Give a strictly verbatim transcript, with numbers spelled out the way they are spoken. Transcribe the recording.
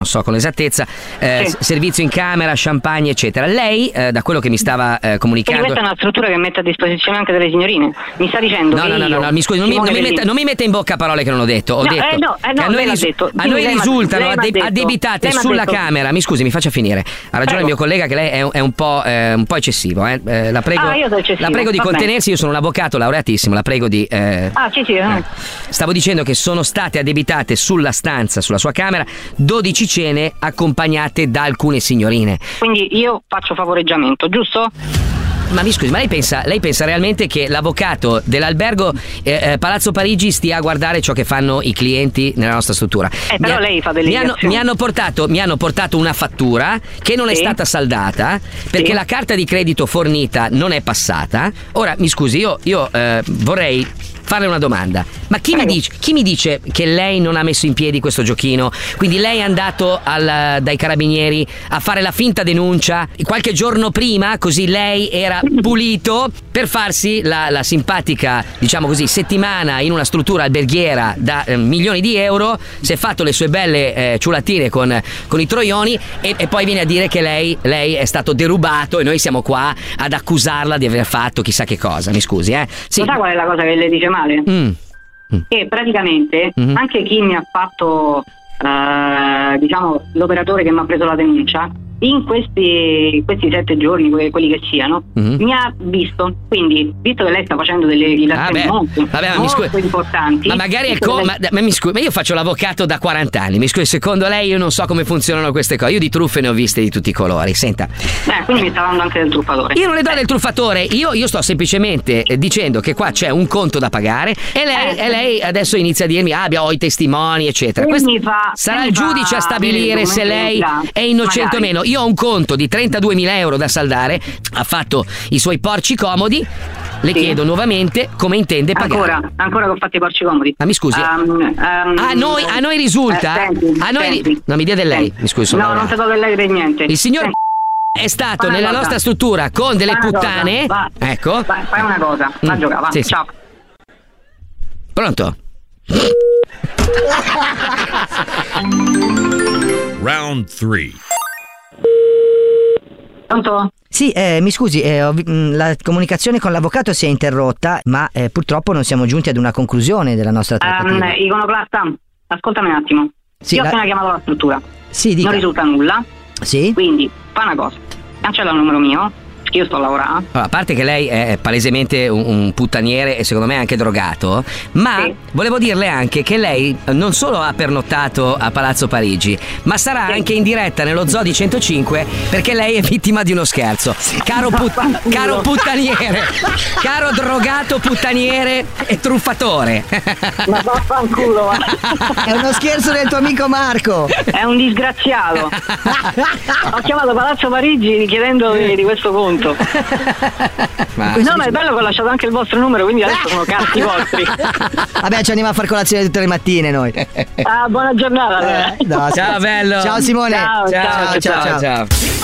so con esattezza, eh, Sì. servizio in camera, champagne eccetera. Lei eh, da quello che mi stava eh, comunicando. Quindi questa è una struttura che mette a disposizione anche delle signorine. Mi sta dicendo No, che no, no, io, no, no, mi scusi, non mi, non, mi Simone metta, non mi metta in bocca parole che non ho detto. Ho No, detto eh, no, eh, no, che a noi, lei l'ha risu- detto. a Sì, noi lei m'ha- risultano lei m'ha adde- detto. addebitate Lei m'ha sulla detto. camera. Mi scusi, mi faccia finire. Ha ragione Prego. il mio collega che lei è, un- è un po', eh, un po' eccessivo. Eh. Eh, la prego, Ah, io sono eccessivo, la prego di va bene. contenersi. Io sono un avvocato laureatissimo. La prego di. eh, Ah, sì, sì. eh. Stavo dicendo che sono state addebitate sulla stanza, sulla sua camera, dodici cene accompagnate da alcune signorine. Quindi io faccio favoreggiamento, giusto? Ma mi scusi, ma lei pensa, lei pensa realmente che l'avvocato dell'albergo eh, eh, Palazzo Parigi stia a guardare ciò che fanno i clienti nella nostra struttura? Eh, però Mi ha- lei fa delle mi hanno, indicazioni. mi hanno portato, mi hanno portato una fattura che non è Sì. stata saldata perché Sì. la carta di credito fornita non è passata. Ora, mi scusi, io, io eh, vorrei farle una domanda. Ma chi mi, Prego. dice, chi mi dice che lei non ha messo in piedi questo giochino? Quindi lei è andato al- dai carabinieri a fare la finta denuncia qualche giorno prima, così lei era pulito per farsi la, la simpatica, diciamo così, settimana in una struttura alberghiera da eh, milioni di euro, si è fatto le sue belle eh, ciulattine con, con i troioni e, e poi viene a dire che lei, lei è stato derubato e noi siamo qua ad accusarla di aver fatto chissà che cosa. Mi scusi, eh? Sì. Lo sa qual è la cosa che le dice male? Mm. Che praticamente Mhm. anche chi mi ha fatto eh, diciamo l'operatore che mi ha preso la denuncia in questi, questi sette giorni, que- quelli che siano, Mhm. mi ha visto. Quindi, visto che lei sta facendo delle rilevazioni Ah, beh. molto, Vabbè, ma mi molto scusi. importanti, Ma magari è visto che co- lei- ma, ma mi scusi, ma io faccio l'avvocato da quaranta anni. Mi scusi, secondo lei io non so come funzionano queste cose. Io di truffe ne ho viste di tutti i colori. Senta, Eh, quindi mi sta dando anche del truffatore. io non le do del truffatore, io, io sto semplicemente eh, dicendo che qua c'è un conto da pagare e lei, Eh. e lei adesso inizia a dirmi: ah, ho i testimoni, eccetera. E Questo mi fa- sarà e il mi fa giudice a stabilire avere se lei documenti è innocente o magari. meno. Io ho un conto di trentaduemila euro da saldare, ha fatto i suoi porci comodi. Le Sì. chiedo nuovamente come intende pagare. Ancora, ancora che ho fatto i porci comodi. Ma mi scusi, Um, um, a noi, a noi risulta? eh, senti, a noi senti. no, mi dia del lei, Senti. mi scusi. sono No, non laureato. ti do del lei per niente. Il signor Senti, è stato fai una nella cosa. nostra struttura con delle fai una puttane. cosa, va. Ecco. Vai, fai una cosa, va a Mm, giocare, va. sì, sì. Ciao. Pronto? Round three. Pronto? Sì, eh, mi scusi, eh, ho vi- mh, la comunicazione con l'avvocato si è interrotta, ma eh, purtroppo non siamo giunti ad una conclusione della nostra trattativa. Um, iconoclasta, ascoltami un attimo. Sì, Io ho la- appena chiamato la struttura. Sì, dica. Non risulta nulla. Sì? Quindi, fai una cosa. Cancella il numero mio, che io sto a lavorare. Allora, a parte che lei è palesemente un, un puttaniere e secondo me anche drogato, ma Sì. volevo dirle anche che lei non solo ha pernottato a Palazzo Parigi, ma sarà Sì. anche in diretta nello Zoo di centocinque perché lei è vittima di uno scherzo. Caro, put- Vaffanculo. caro puttaniere, caro drogato puttaniere e truffatore. Ma vaffanculo, va. È uno scherzo del tuo amico Marco. È un disgraziato. Ho chiamato Palazzo Parigi chiedendo di, di questo conto. Ma- No, ma è bello che ho lasciato anche il vostro numero, quindi adesso sono cazzi vostri. Vabbè, ci andiamo a far colazione tutte le mattine noi. Ah, buona giornata. allora. Eh, no, Ciao bello. Ciao Simone. Ciao, ciao, ciao. ciao.